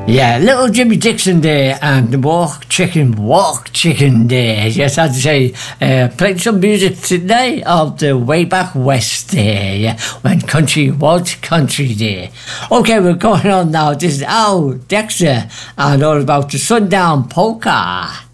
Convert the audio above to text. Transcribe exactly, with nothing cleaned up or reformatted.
Yeah, little Jimmy Dixon there and the Walk Chicken, Walk Chicken there. Yes, I'd say uh, played some music today of the way back west there, yeah, when country was country there. Okay, we're going on now. This is Al Dexter and all about the Sundown Polka.